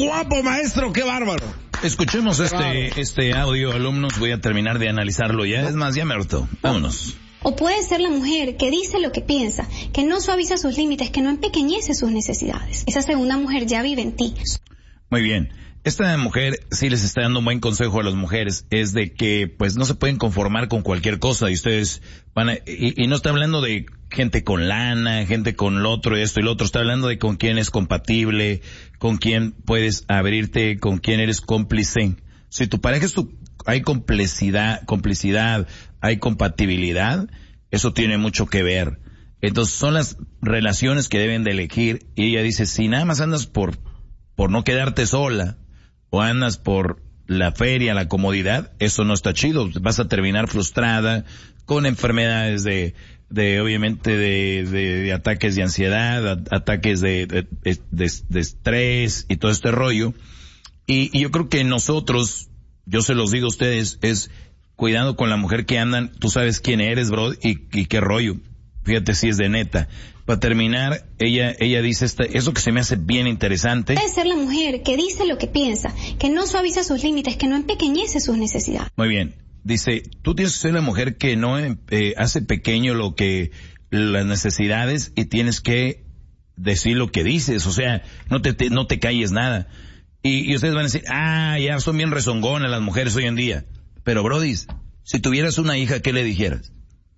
guapo, maestro, qué bárbaro. Escuchemos este audio, alumnos, voy a terminar de analizarlo ya. Es más, ya me hartó. Vámonos. O puede ser la mujer que dice lo que piensa, que no suaviza sus límites, que no empequeñece sus necesidades. Esa segunda mujer ya vive en ti. Muy bien. Esta mujer sí les está dando un buen consejo a las mujeres, es de que pues no se pueden conformar con cualquier cosa y ustedes van a, y no está hablando de gente con lana, gente con lo otro, esto y lo otro, está hablando de con quién es compatible, con quién puedes abrirte, con quién eres cómplice. Si tu pareja hay complicidad, hay compatibilidad, eso tiene mucho que ver. Entonces son las relaciones que deben de elegir y ella dice, si nada más andas por no quedarte sola, o andas por la feria, la comodidad, eso no está chido. Vas a terminar frustrada, con enfermedades obviamente de ataques de ansiedad, ataques de estrés y todo este rollo. Y yo creo que nosotros, yo se los digo a ustedes, es cuidado con la mujer que andan, tú sabes quién eres, bro, y qué rollo. Fíjate si es de neta. Para terminar, ella dice eso que se me hace bien interesante. Puede ser la mujer que dice lo que piensa, que no suaviza sus límites, que no empequeñece sus necesidades. Muy bien. Dice, tú tienes que ser la mujer que no hace pequeño las necesidades y tienes que decir lo que dices. O sea, no te calles nada. Y ustedes van a decir, ya son bien rezongonas las mujeres hoy en día. Pero, brodis, si tuvieras una hija, ¿qué le dijeras?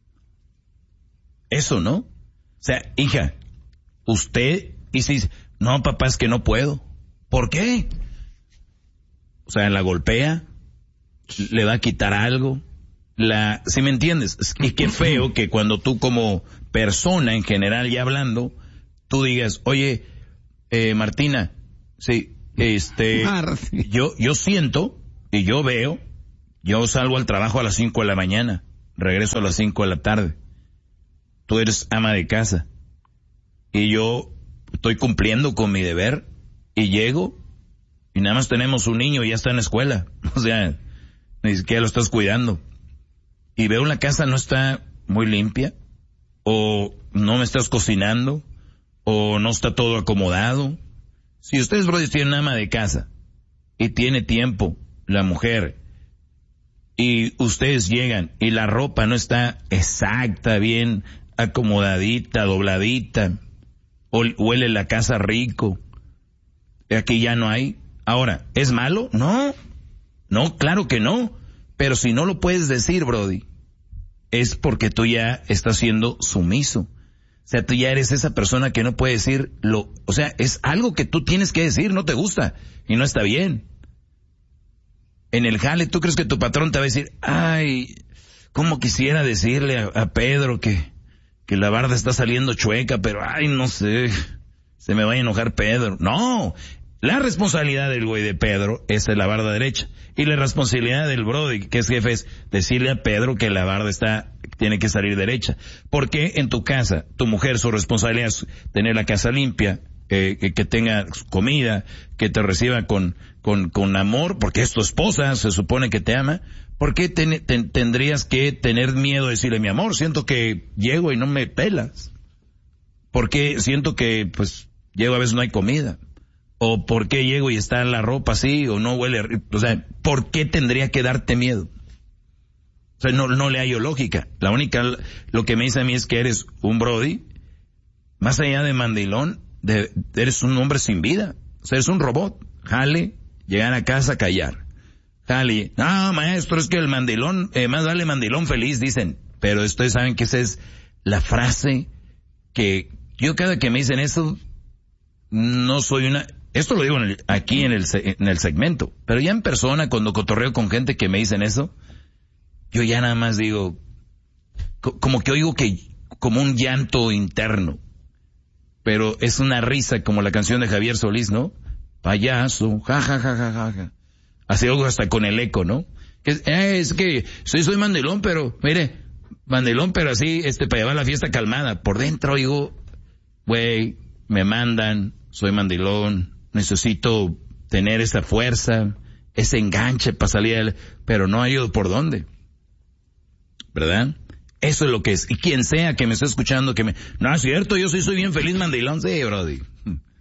Eso, ¿no? O sea, hija, usted dice, no, papá, es que no puedo. ¿Por qué? O sea, la golpea, le va a quitar algo, ¿sí me entiendes? Y qué feo que cuando tú como persona en general ya hablando, tú digas, oye, Martina, sí, yo siento y yo veo, yo salgo al trabajo a las 5 de la mañana, regreso a las 5 de la tarde. Tú eres ama de casa y yo estoy cumpliendo con mi deber y llego y nada más tenemos un niño y ya está en la escuela. O sea, ni siquiera lo estás cuidando. Y veo la casa no está muy limpia o no me estás cocinando o no está todo acomodado. Si ustedes, brothers, tienen ama de casa y tiene tiempo la mujer y ustedes llegan y la ropa no está exacta, bien acomodadita, dobladita, huele la casa rico, aquí ya no hay. Ahora, ¿es malo? No, claro que no, pero si no lo puedes decir, brody, es porque tú ya estás siendo sumiso. O sea, tú ya eres esa persona que no puede decir o sea, es algo que tú tienes que decir, no te gusta, y no está bien. En el jale, ¿tú crees que tu patrón te va a decir, cómo quisiera decirle a Pedro que la barda está saliendo chueca, pero no sé, se me va a enojar Pedro? No, la responsabilidad del güey de Pedro es la barda derecha, y la responsabilidad del brody, que es jefe, es decirle a Pedro que la barda tiene que salir derecha. Porque en tu casa, tu mujer, su responsabilidad es tener la casa limpia, que tenga comida, que te reciba con amor, porque es tu esposa, se supone que te ama. ¿Por qué tendrías que tener miedo de decirle, mi amor, siento que llego y no me pelas? ¿Por qué siento que, pues, llego a veces no hay comida? ¿O por qué llego y está la ropa así o no huele? O sea, ¿por qué tendría que darte miedo? O sea, no le hallo lógica. Lo que me dice a mí es que eres un brody, más allá de mandilón, eres un hombre sin vida. O sea, eres un robot. Jale, llegar a casa, callar. Jale, no, maestro, es que el mandilón, más vale mandilón feliz, dicen. Pero ustedes saben que esa es la frase que yo cada que me dicen eso, no soy esto lo digo aquí en el segmento, pero ya en persona, cuando cotorreo con gente que me dicen eso, yo ya nada más digo, como que oigo como un llanto interno, pero es una risa como la canción de Javier Solís, ¿no? Payaso, ja, ja, ja, ja, ja, ja. Así oigo hasta con el eco, ¿no? Es que soy mandilón, pero, mire, mandilón, pero así, para llevar la fiesta calmada. Por dentro oigo, güey, me mandan, soy mandilón, necesito tener esa fuerza, ese enganche para salir, pero no hay por dónde. ¿Verdad? Eso es lo que es. Y quien sea que me esté escuchando, no es cierto, yo sí soy bien feliz mandilón, sí, brody.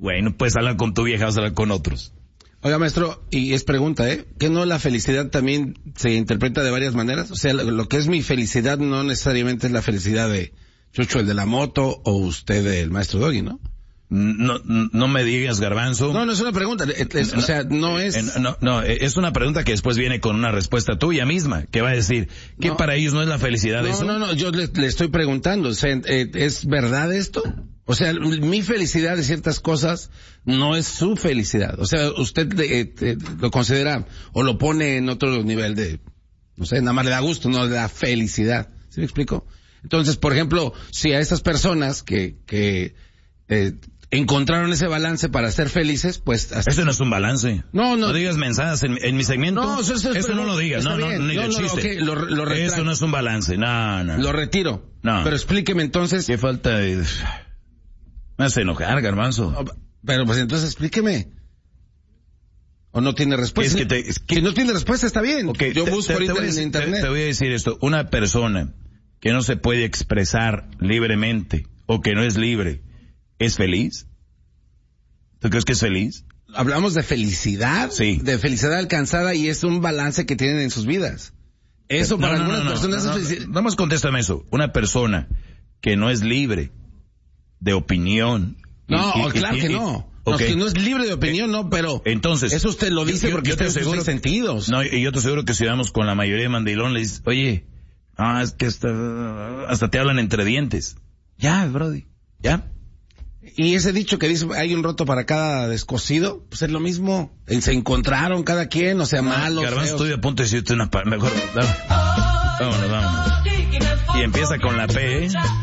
Bueno, pues habla con tu vieja, vas a hablar con otros. Oiga, maestro, y es pregunta, ¿que no la felicidad también se interpreta de varias maneras? O sea, lo que es mi felicidad no necesariamente es la felicidad de Chucho, el de la moto, o usted, el maestro Doggy, ¿no? No me digas, Garbanzo. No es una pregunta, o sea, no es... es una pregunta que después viene con una respuesta tuya misma, que va a decir, que para ellos no es la felicidad eso. No, yo le estoy preguntando, o sea, ¿es verdad esto? O sea, mi felicidad de ciertas cosas no es su felicidad. O sea, usted lo considera o lo pone en otro nivel de, no sé, nada más le da gusto, no le da felicidad. ¿Sí me explico? Entonces, por ejemplo, si a esas personas que encontraron ese balance para ser felices, pues... Eso no es un balance. No digas mensajes en mi segmento. No, eso no lo digas. Ni de chiste. Okay, lo retracto. Eso no es un balance. No. Lo retiro. No. Pero explíqueme entonces... Qué falta de... Me hace enojar, Garbanzo. Pero pues entonces explíqueme. ¿O no tiene respuesta? Si no tiene respuesta, está bien. Okay, yo busco ahorita en internet. Te voy a decir esto. Una persona que no se puede expresar libremente o que no es libre, ¿es feliz? ¿Tú crees que es feliz? Hablamos de felicidad. Sí. De felicidad alcanzada y es un balance que tienen en sus vidas. Eso para algunas personas es felicidad. Nada más contéstame eso. Una persona que no es libre de opinión. Claro que no. Okay. Que no es libre de opinión, no, pero entonces eso usted lo dice porque usted tiene sus sentidos. No, y yo te aseguro que si vamos con la mayoría de mandilón, le dices, oye, es que hasta te hablan entre dientes. Ya, brody, ya. Y ese dicho que dice, hay un roto para cada descosido, pues es lo mismo. Se encontraron cada quien, o sea, malos, Garbanzo, estoy a punto de decirte mejor, vámonos. Y empieza con la P,